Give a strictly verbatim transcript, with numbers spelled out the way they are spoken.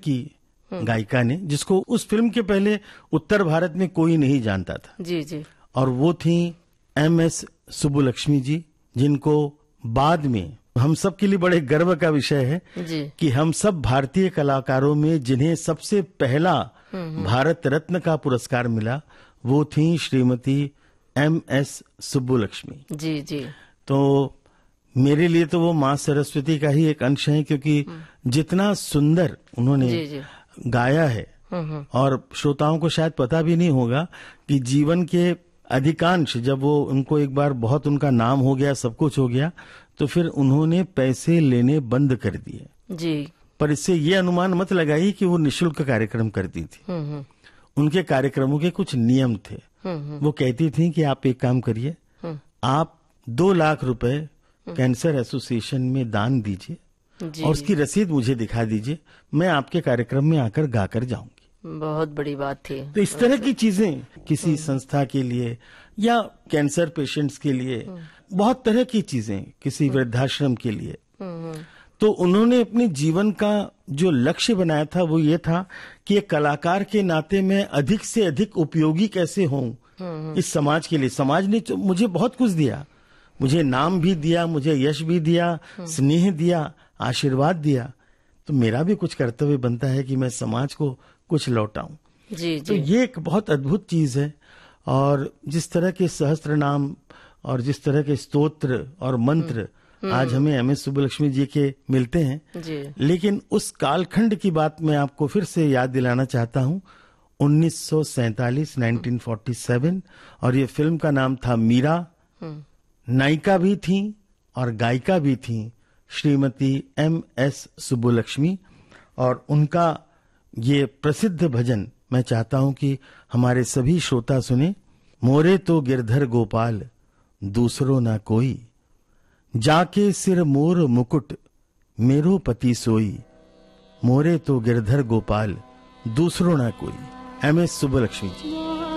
की गायिका ने, जिसको उस फिल्म के पहले उत्तर भारत में कोई नहीं जानता था। जी जी। और वो थी एम एस सुब्बुलक्ष्मी जी, जिनको बाद में हम सब के लिए बड़े गर्व का विषय है जी। कि हम सब भारतीय कलाकारों में जिन्हें सबसे पहला भारत रत्न का पुरस्कार मिला वो थी श्रीमती एम एस सुब्बुलक्ष्मी जी जी। तो मेरे लिए तो वो माँ सरस्वती का ही एक अंश है, क्योंकि जितना सुंदर उन्होंने जी जी। गाया है, और श्रोताओं को शायद पता भी नहीं होगा कि जीवन के अधिकांश, जब वो उनको एक बार बहुत उनका नाम हो गया, सब कुछ हो गया, तो फिर उन्होंने पैसे लेने बंद कर दिए जी। पर इससे ये अनुमान मत लगाइए कि वो निशुल्क कार्यक्रम करती थी। उनके कार्यक्रमों के कुछ नियम थे। वो कहती थी कि आप एक काम करिए, आप दो लाख रुपए कैंसर एसोसिएशन में दान दीजिए और उसकी रसीद मुझे दिखा दीजिए, मैं आपके कार्यक्रम में आकर गाकर जाऊंगी। बहुत बड़ी बात थी। तो इस तरह की चीजें किसी संस्था के लिए या कैंसर पेशेंट्स के लिए, बहुत तरह की चीजें किसी वृद्धाश्रम के लिए, तो उन्होंने अपने जीवन का जो लक्ष्य बनाया था वो ये था कि एक कलाकार के नाते मैं अधिक से अधिक उपयोगी कैसे होऊं इस समाज के लिए। समाज ने मुझे बहुत कुछ दिया, मुझे नाम भी दिया, मुझे यश भी दिया, स्नेह दिया, आशीर्वाद दिया, तो मेरा भी कुछ कर्तव्य बनता है कि मैं समाज को कुछ लौटाऊं। जी जी। तो ये एक बहुत अद्भुत चीज है। और जिस तरह के सहस्त्र नाम और जिस तरह के स्तोत्र और मंत्र आज हमें एम एस सुब्बुलक्ष्मी जी के मिलते हैं जी। लेकिन उस कालखंड की बात मैं आपको फिर से याद दिलाना चाहता हूँ, उन्नीस सौ सैंतालीस, उन्नीस सौ सैंतालीस, और ये फिल्म का नाम था मीरा। नायिका भी थी और गायिका भी थी श्रीमती एम एस सुब्बुलक्ष्मी, और उनका ये प्रसिद्ध भजन मैं चाहता हूं कि हमारे सभी श्रोता सुने। मोरे तो गिरधर गोपाल दूसरो ना कोई, जाके सिर मोर मुकुट मेरो पति सोई, मोरे तो गिरधर गोपाल दूसरो ना कोई। एम एस सुब्बुलक्ष्मी जी।